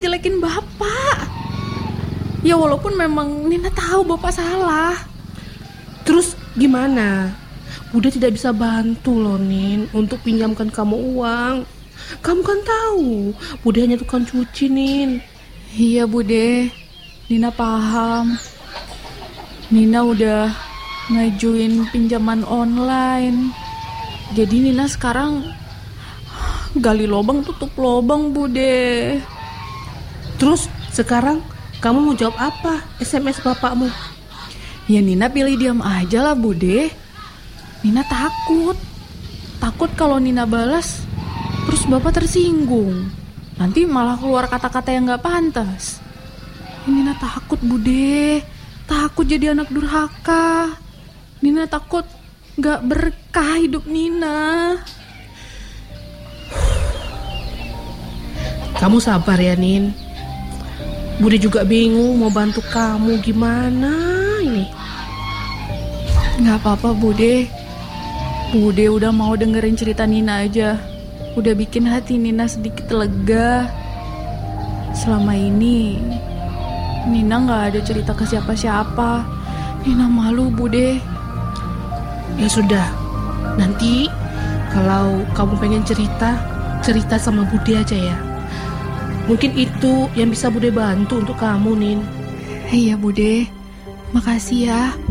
jelek-jelekin bapak. Ya walaupun memang Nina tahu bapak salah. Terus gimana? Bude tidak bisa bantu loh Nin untuk pinjamkan kamu uang. Kamu kan tahu Bude hanya tukang cuci Nin. Iya Bude, Nina paham. Nina udah ngajuin pinjaman online. Jadi Nina sekarang gali lubang tutup lubang Bude. Terus sekarang kamu mau jawab apa SMS bapakmu? Ya Nina pilih diam aja lah Bude. Nina takut kalau Nina balas terus bapak tersinggung. Nanti malah keluar kata-kata yang gak pantas. Nina takut Bude. Takut jadi anak durhaka. Nina takut gak berkah hidup Nina. Kamu sabar ya Nin. Bude juga bingung mau bantu kamu gimana ini. Gak apa-apa Bude. Bude udah mau dengerin cerita Nina aja. Udah bikin hati Nina sedikit lega. Selama ini Nina gak ada cerita ke siapa-siapa. Nina malu Bude. Ya sudah, nanti kalau kamu pengen cerita sama Bude aja ya. Mungkin itu yang bisa Bude bantu untuk kamu Nin. Iya Bude, makasih ya.